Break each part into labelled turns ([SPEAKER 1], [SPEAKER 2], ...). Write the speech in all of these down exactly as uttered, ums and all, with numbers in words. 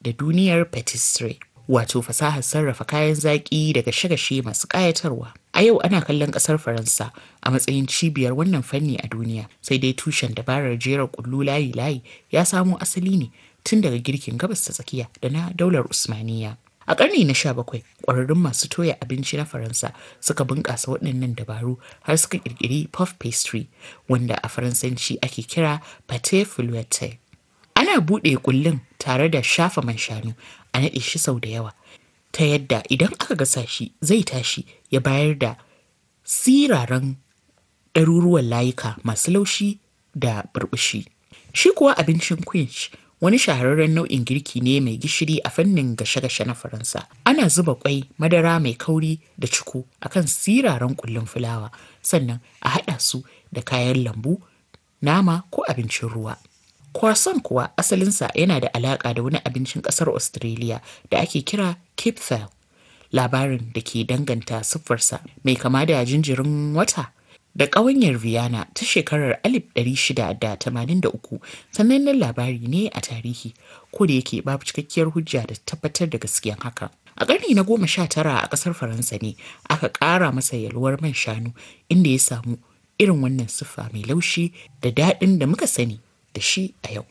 [SPEAKER 1] da duniyar patisserie, wato fasahar sarrafa kayan zaƙi da gashe-gashe masu ƙayatarwa. A yau ana kallon ƙasar Faransa a matsayin cibiyar wannan fanni a duniya, sai dai tushen dabarar jera ƙullu layi-layi ya samo asali ne tun daga girkin gabas ta tsakiya da na daular Usmaniyya. A ƙarni na sha bakwai, ƙwararrun masu toya abinci na Faransa suka bunƙasa waɗannan dabaru har suka ƙirƙiri puff pastry, wanda a Faransanci ake kira pâte fouettée. Ana buɗe ƙullun tare da shafa man shanu, a naɗe shi sau da yawa, ta yadda idan aka gasa shi zai tashi ya bayar da siraran ɗaruruwan layuka masu laushi da burbushi. Shi kuwa abincin quiche wani shahararren nau'in girki ne mai gishiri a fannin gashe-gashe na Faransa. Ana zuba kwai, madara mai kauri da cuku akan siraran kullun fulawa, sannan a haɗa su da kayan lambu, nama ko abincin ruwa. Croissant kuwa asalinsa yana da alaƙa da wani abincin ƙasar Australia da ake kira Kipfel. Labarin da ke danganta siffarsa mai kama da jinjirin wata da ƙawanyar Vienna ta shekarar alif ɗari shida da tamanin da uku sanannen labari ne a tarihi, ko da yake babu cikakkiyar hujja da tabbatar da gaskiyan haka. A ƙarni na goma sha tara a ƙasar Faransa ne aka ƙara masa yalwar man shanu, inda ya samu irin wannan siffa mai laushi da daɗin da muka sani da shi a yau.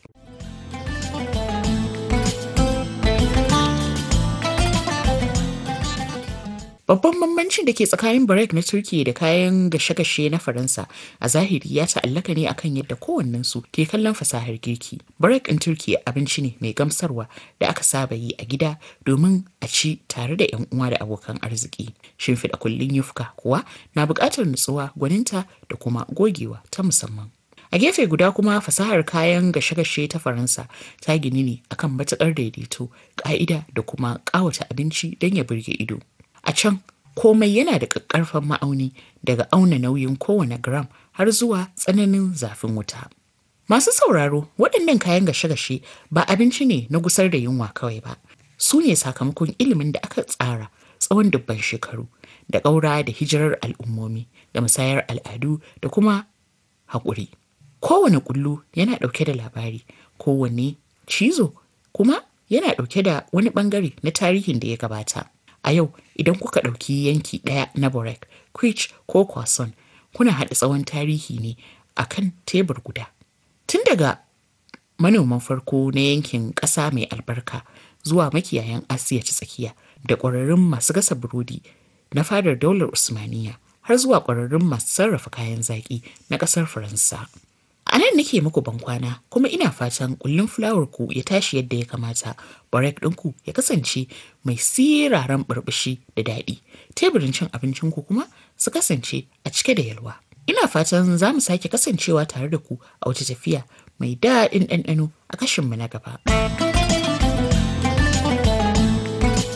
[SPEAKER 1] Babban bambancin da ke tsakanin burek na Turkiyya da kayan gashe-gashe na Faransa a zahiri ya ta'allaka ne akan yadda kowannensu ke kallon fasahar girki. Burek ɗin Turkiyya abinci ne mai gamsarwa da aka saba yi a gida domin a ci tare da 'yan uwa da abokan arziki. Shimfiɗa kullun yufka kuwa na buƙatar nutsuwa, gwaninta da kuma gogewa ta musamman. A gefe guda kuma fasahar kayan gashe-gashe ta Faransa ta gini ne akan matuƙar daidaito, ƙa'ida da kuma ƙawata abinci don ya burge ido. A can, komai yana da ƙaƙƙarfan ma'auni, daga auna nauyin kowane gram har zuwa tsananin zafin wuta. Masu sauraro, waɗannan kayan gashe-gashe ba abinci ne na gusar da yunwa kawai ba. Su ne sakamakon ilimin da aka tsara tsawon dubban shekaru, da ƙaura da hijirar al'ummomi, da musayar al'adu da kuma haƙuri. Kowane ƙullu yana ɗauke da labari, kowane cizo kuma yana ɗauke da wani ɓangare na tarihin da ya gabata. A yau, idan kuka ɗauki yanki ɗaya na burek, quiche ko croissant, kuna haɗa tsawon tarihi ne a kan tebur guda. Tun daga manoman farko na yankin ƙasa mai albarka zuwa makiyayan Asiya ta tsakiya da ƙwararrun masu gasa burodi na fadar daular Usmaniyya, har zuwa ƙwararrun masu sarrafa kayan zaƙi na ƙasar Faransa. A nan nake muku bankwana, kuma ina fatan kullun fulawar ku ya tashi yadda ya kamata, burek ɗinku ya kasance mai siraran burbushi da daɗi, teburin cin abincin ku kuma su kasance a cike da yalwa. Ina fatan za mu sake kasancewa tare da ku a wata tafiya mai daɗin ɗanɗano a kashinmu na gaba.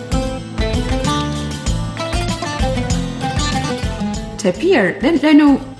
[SPEAKER 2] Tafiyar ɗanɗano.